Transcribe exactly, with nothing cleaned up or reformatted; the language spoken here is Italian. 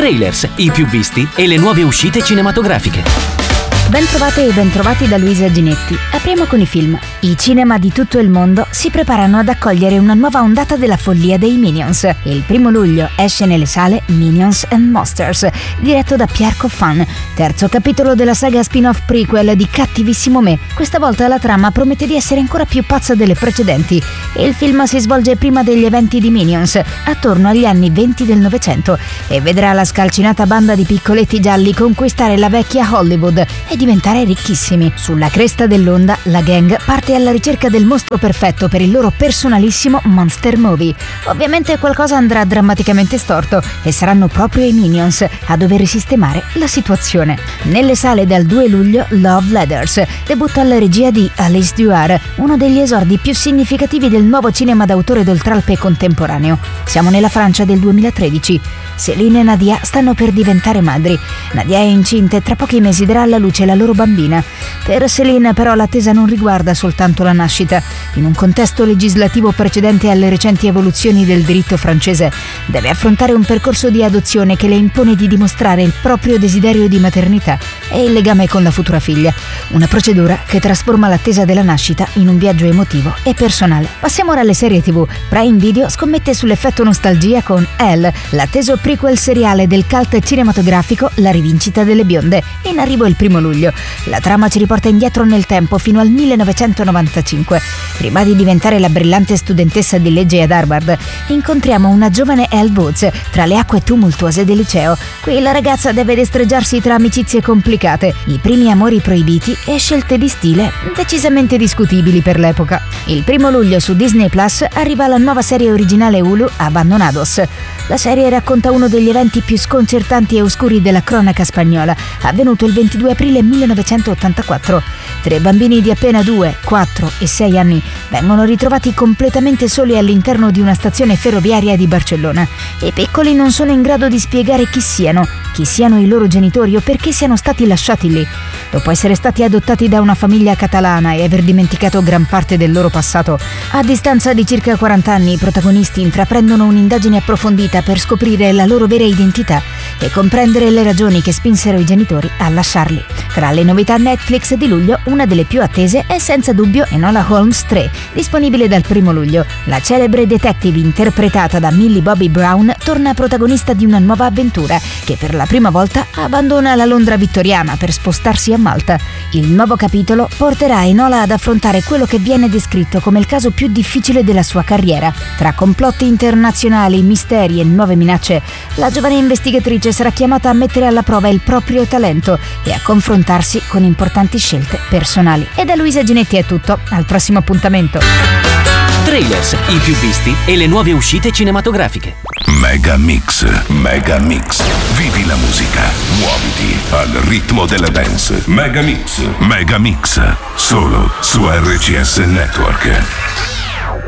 Trailers, i più visti e le nuove uscite cinematografiche. Bentrovate e bentrovati da Luisa Ginetti. Apriamo con i film. I cinema di tutto il mondo si preparano ad accogliere una nuova ondata della follia dei Minions. Il primo luglio esce nelle sale Minions and Monsters, diretto da Pierre Coffin, terzo capitolo della saga spin-off prequel di Cattivissimo Me. Questa volta la trama promette di essere ancora più pazza delle precedenti. Il film si svolge prima degli eventi di Minions, attorno agli anni venti del Novecento, e vedrà la scalcinata banda di piccoletti gialli conquistare la vecchia Hollywood e diventare ricchissimi. Sulla cresta dell'onda, la gang parte alla ricerca del mostro perfetto per il loro personalissimo Monster Movie. Ovviamente qualcosa andrà drammaticamente storto e saranno proprio i Minions a dover sistemare la situazione. Nelle sale dal due luglio Love Letters debutta alla regia di Alice Duar, uno degli esordi più significativi del nuovo cinema d'autore d'oltralpe contemporaneo. Siamo nella Francia del duemilatredici. Céline e Nadia stanno per diventare madri. Nadia è incinta e tra pochi mesi darà alla luce la loro bambina. Per Céline però l'attesa non riguarda soltanto la nascita. In un contesto legislativo precedente alle recenti evoluzioni del diritto francese, deve affrontare un percorso di adozione che le impone di dimostrare il proprio desiderio di maternità e il legame con la futura figlia. Una procedura che trasforma l'attesa della nascita in un viaggio emotivo e personale. Passiamo ora alle serie tivù. Prime Video scommette sull'effetto nostalgia con Elle, l'atteso prequel seriale del cult cinematografico La rivincita delle bionde, in arrivo il primo luglio. La trama ci riporta indietro nel tempo fino al millenovecentonovantacinque. Prima di diventare la brillante studentessa di legge ad Harvard, incontriamo una giovane Elle Woods tra le acque tumultuose del liceo. Qui la ragazza deve destreggiarsi tra amicizie complicate, i primi amori proibiti e scelte di stile decisamente discutibili per l'epoca. Il primo luglio su Disney Plus arriva la nuova serie originale Hulu Abandonados. La serie racconta uno degli eventi più sconcertanti e oscuri della cronaca spagnola, avvenuto il ventidue aprile millenovecentottantaquattro. Tre bambini di appena due, quattro e sei anni vengono ritrovati completamente soli all'interno di una stazione ferroviaria di Barcellona. I piccoli non sono in grado di spiegare chi siano, chi siano i loro genitori o perché siano stati lasciati lì. Dopo essere stati adottati da una famiglia catalana e aver dimenticato gran parte del loro passato, a distanza di circa quaranta anni i protagonisti intraprendono un'indagine approfondita per scoprire la loro vera identità e comprendere le ragioni che spinsero i genitori a lasciarli. Tra le novità Netflix di luglio, una delle più attese è senza dubbio Enola Holmes tre, disponibile dal primo luglio. La celebre detective interpretata da Millie Bobby Brown torna protagonista di una nuova avventura che per la prima volta abbandona la Londra vittoriana per spostarsi a Malta. Il nuovo capitolo porterà Enola ad affrontare quello che viene descritto come il caso più difficile della sua carriera. Tra complotti internazionali, misteri e nuove minacce, la giovane investigatrice sarà chiamata a mettere alla prova il proprio talento e a confrontarsi con importanti scelte personali. E da Luisa Ginetti è tutto, al prossimo appuntamento. Trailers, i più visti e le nuove uscite cinematografiche. Mega Mix, Mega Mix. Vivi la musica, muoviti al ritmo della dance. Mega Mix, Mega Mix. Solo su R C S Network.